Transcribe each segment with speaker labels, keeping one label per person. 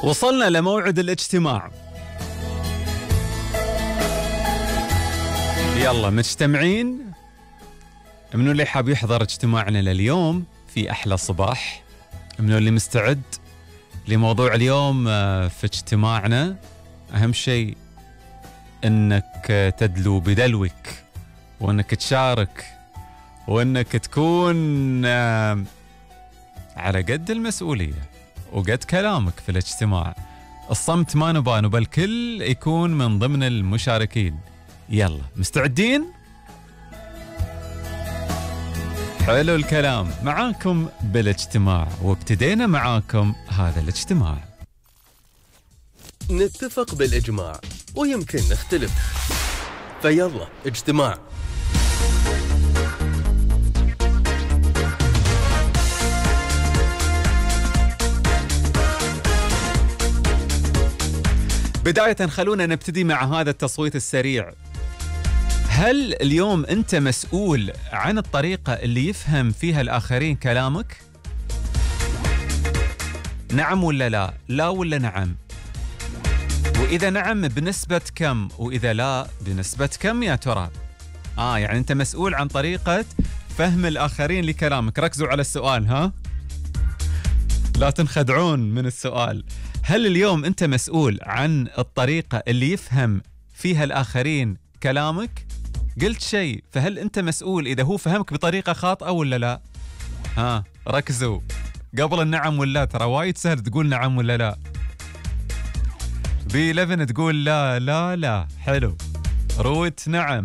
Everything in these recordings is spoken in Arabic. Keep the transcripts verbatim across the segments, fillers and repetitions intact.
Speaker 1: وصلنا لموعد الاجتماع. يلا مجتمعين، منو اللي حاب يحضر اجتماعنا لليوم في أحلى صباح؟ منو اللي مستعد لموضوع اليوم في اجتماعنا؟ أهم شيء أنك تدلو بدلوك، وأنك تشارك، وأنك تكون على قد المسؤولية وقد كلامك في الاجتماع. الصمت ما نبان، بل الكل يكون من ضمن المشاركين. يلا مستعدين؟ حلو الكلام، معاكم بالاجتماع، وابتدينا معاكم هذا الاجتماع.
Speaker 2: نتفق بالإجماع ويمكن نختلف، فيلا اجتماع.
Speaker 1: بداية خلونا نبتدي مع هذا التصويت السريع. هل اليوم أنت مسؤول عن الطريقة اللي يفهم فيها الآخرين كلامك؟ نعم ولا لا؟ لا ولا نعم؟ وإذا نعم بنسبة كم؟ وإذا لا بنسبة كم يا ترى؟ آه يعني أنت مسؤول عن طريقة فهم الآخرين لكلامك. ركزوا على السؤال، ها؟ لا تنخدعون من السؤال. هل اليوم أنت مسؤول عن الطريقة اللي يفهم فيها الآخرين كلامك؟ قلت شيء، فهل أنت مسؤول إذا هو فهمك بطريقة خاطئة ولا لا؟ ها ركزوا قبل النعم ولا، ترى وايد سهل تقول نعم ولا لا. بي إحدى عشر تقول لا لا لا. حلو. روت نعم.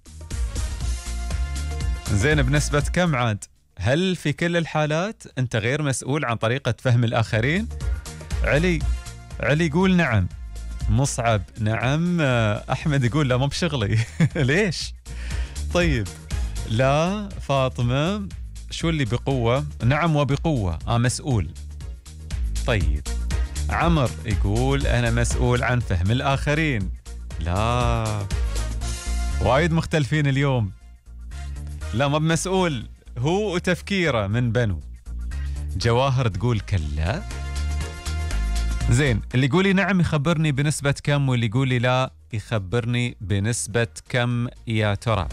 Speaker 1: زين، بنسبة كم عاد؟ هل في كل الحالات أنت غير مسؤول عن طريقة فهم الآخرين؟ علي علي يقول نعم. مصعب نعم. أحمد يقول لا مو بشغلي. ليش؟ طيب لا. فاطمة شو اللي بقوة؟ نعم وبقوة. آه مسؤول. طيب عمر يقول أنا مسؤول عن فهم الآخرين. لا، وايد مختلفين اليوم. لا ما بمسؤول، هو وتفكيره من بنو. جواهر تقول كلا. زين، اللي يقولي نعم يخبرني بنسبة كم، واللي يقولي لا يخبرني بنسبة كم يا ترى؟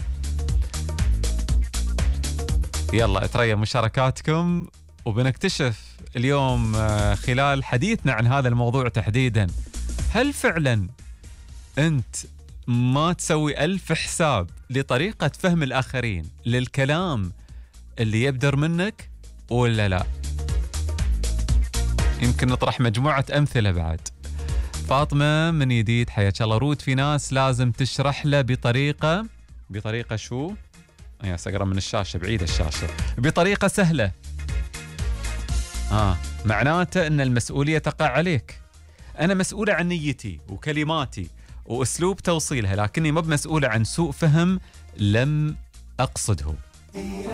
Speaker 1: يلا اتريا مشاركاتكم، وبنكتشف اليوم خلال حديثنا عن هذا الموضوع تحديدا، هل فعلا أنت ما تسوي ألف حساب لطريقة فهم الآخرين للكلام اللي يبدر منك ولا لا؟ يمكن نطرح مجموعة أمثلة بعد. فاطمة من جديد حياك الله. رود في ناس لازم تشرح له بطريقة بطريقة شو؟ يا سقرة من الشاشة، بعيد الشاشة. بطريقة سهلة. آه معناته أن المسؤولية تقع عليك. أنا مسؤولة عن نيتي وكلماتي وأسلوب توصيلها، لكني ما بمسؤولة عن سوء فهم لم أقصده.